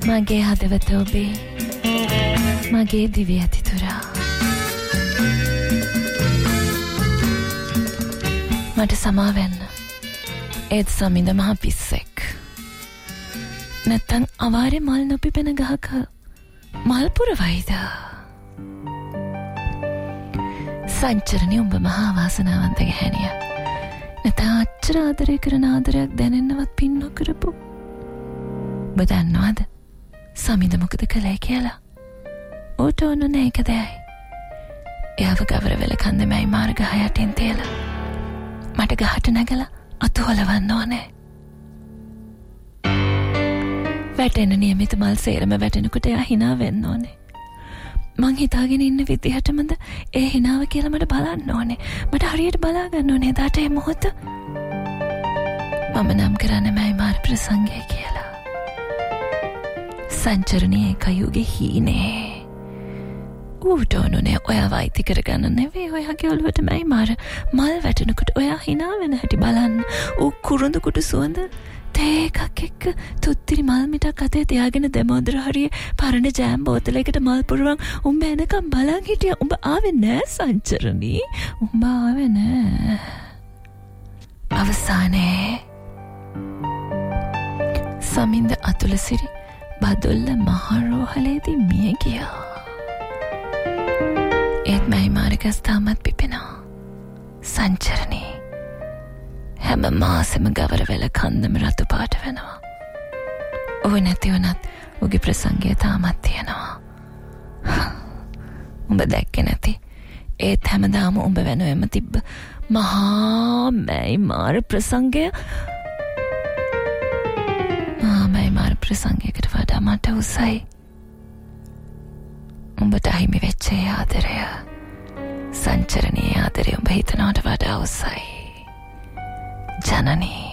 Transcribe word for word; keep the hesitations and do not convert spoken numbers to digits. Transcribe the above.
මගේ හදවත ඔබේ මගේ දිවි ඇතිතුරා මට සමාවෙන්න ඒත් සමිඳ මහ පිස්සෙක් නැත්තං අවාරේ මල් නොපිපෙන ගහක මල් පුරවයිද සංචරණි උඹ මහා වාසනාවන්ත ගැහැණිය නැතා අච්චර ආදරය කරන ආදරයක් දැනෙන්නවත් පින් නොකරපු ඔබ දන්නවද සමිඳ මොකද කළේ කියලා ඌට ඕන නෑ එක දෙයයි එයාව ගවරවෙල කන්දමයි මාර්ග හයටින් තියලා මට ගහට නැගලා අතු හොලවන්න ඕනේ වැටෙන නියමිත මල් සේරම වැටෙනකොට එයා හිනා වෙන්න ඕනේ මං හිතාගෙන ඉන්න විදිහටමද ඒ හිනාව කියලා මට බලන්න ඕනේ මට හරියට බලා ගන්න ඕනේ එදාට ඒ මොහොත මම නම් කරන්නේ මයි මාර ප්‍රසංගය කියලා සංචරණී කයුගේ හීනේ ඌට ඕනේ ඔයා වයිති කරගන්න නෙවෙයි ඔයාගේ ඔළුවට මයි මාර මල් වැටෙනකොට ඔයා හිනා වෙන හැටි බලන්න ඌ කුරුඳු කුඩු සුවඳ තේකක් එක්ක තුත්තිරි මල් මිටක් අතේ තියාගෙන දෙමෝදර හරිය පරණ ජෑම් බෝතලයකට මල් පුරවන් උඹ එනකම් බලන් හිටියා උඹ ආවේ නෑ සංචරණී උඹ ආවේ නෑ අවසානයේ සමින්ද අතුලසිරි බදුල්ල මහරෝහලේදී මිය ගියා ඒත් මයි මාර්ගස් තාමත් පිපෙනවා සංචරණී හැම මාසෙම ගවරවෙල කන්දම රතු පාට වෙනවා ඔව නැති වුණත් ඔගේ ප්‍රසංගය තාමත් තියෙනවා උඹ දැක්කේ නැති ඒත් හැමදාම උඹ වෙනුවෙම තිබ්බ මහා මයි මාර ප්‍රසංගය මහා මයි මාර ප්‍රසංගයකට වඩා මට උසයි උඹට අහිමි වෙච්ච ආදරය සංචරණී ආදරය උඹ හිතනවට වඩා උසයි ජනනී